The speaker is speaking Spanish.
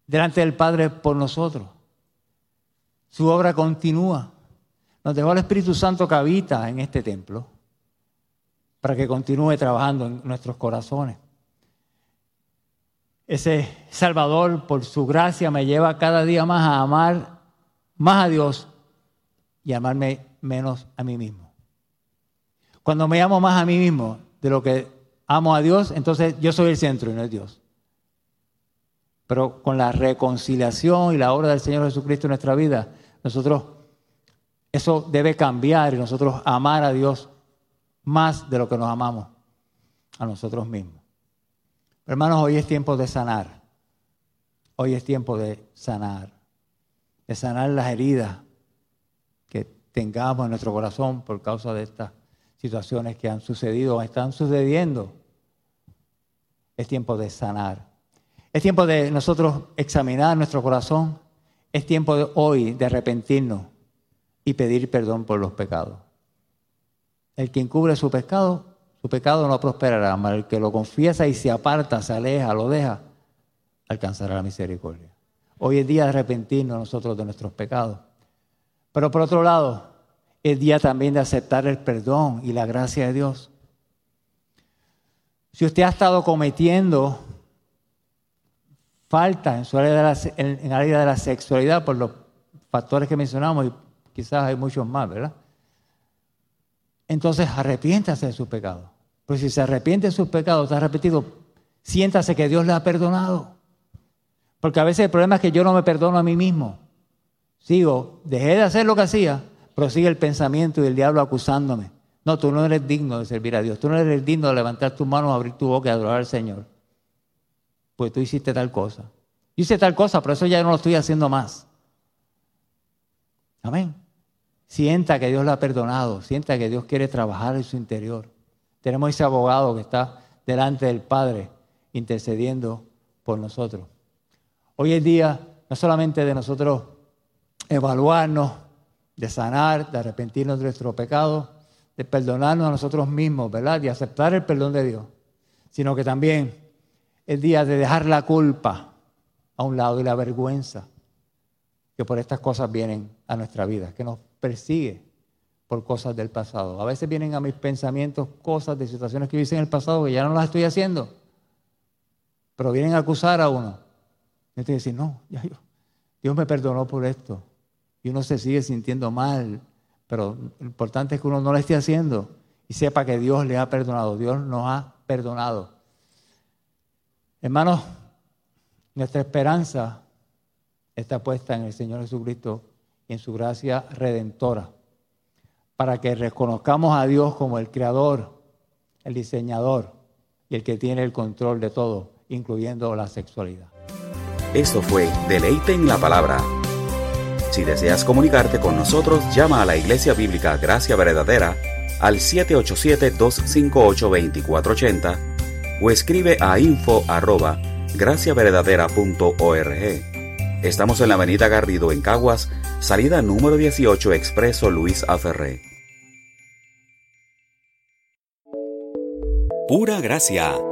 delante del Padre por nosotros. Su obra continúa. Nos dejó el Espíritu Santo que habita en este templo para que continúe trabajando en nuestros corazones. Ese Salvador, por su gracia, me lleva cada día más a amar más a Dios y amarme menos a mí mismo. Cuando me amo más a mí mismo de lo que amo a Dios, entonces yo soy el centro y no es Dios. Pero con la reconciliación y la obra del Señor Jesucristo en nuestra vida, eso debe cambiar y nosotros amar a Dios más de lo que nos amamos a nosotros mismos. Hermanos, hoy es tiempo de sanar. Hoy es tiempo de sanar las heridas que tengamos en nuestro corazón por causa de estas situaciones que han sucedido o están sucediendo. Es tiempo de sanar. Es tiempo de nosotros examinar nuestro corazón. Es tiempo de hoy de arrepentirnos y pedir perdón por los pecados. El que encubre su pecado no prosperará, mas el que lo confiesa y se aparta, se aleja, lo deja, alcanzará la misericordia. Hoy es día de arrepentirnos nosotros de nuestros pecados. Pero por otro lado, es día también de aceptar el perdón y la gracia de Dios. Si usted ha estado cometiendo falta en su área en el área de la sexualidad por los factores que mencionamos, y quizás hay muchos más, ¿verdad? Entonces arrepiéntase de sus pecados. Pero si se arrepiente de sus pecados, está arrepentido, siéntase que Dios le ha perdonado. Porque a veces el problema es que yo no me perdono a mí mismo. Dejé de hacer lo que hacía, pero sigue el pensamiento y el diablo acusándome. No, tú no eres digno de servir a Dios. Tú no eres digno de levantar tus manos, abrir tu boca y adorar al Señor. Pues tú hiciste tal cosa. Yo hice tal cosa, pero eso ya no lo estoy haciendo más. Amén. Sienta que Dios le ha perdonado. Sienta que Dios quiere trabajar en su interior. Tenemos ese abogado que está delante del Padre intercediendo por nosotros. Hoy es día no solamente de nosotros evaluarnos, de sanar, de arrepentirnos de nuestro pecado, de perdonarnos a nosotros mismos, ¿verdad? Y aceptar el perdón de Dios, sino que también es día de dejar la culpa a un lado y la vergüenza que por estas cosas vienen a nuestra vida, que nos persigue por cosas del pasado. A veces vienen a mis pensamientos cosas de situaciones que yo hice en el pasado que ya no las estoy haciendo, pero vienen a acusar a uno. Y usted dice, no, Dios me perdonó por esto. Y uno se sigue sintiendo mal, pero lo importante es que uno no lo esté haciendo y sepa que Dios le ha perdonado. Dios nos ha perdonado. Hermanos, nuestra esperanza está puesta en el Señor Jesucristo y en su gracia redentora, para que reconozcamos a Dios como el Creador, el diseñador y el que tiene el control de todo, incluyendo la sexualidad. Esto fue Deleite en la Palabra. Si deseas comunicarte con nosotros, llama a la Iglesia Bíblica Gracia Verdadera al 787-258-2480 o escribe a info@graciaverdadera.org. Estamos en la avenida Garrido en Caguas, salida número 18, Expreso Luis A. Ferré. Pura Gracia,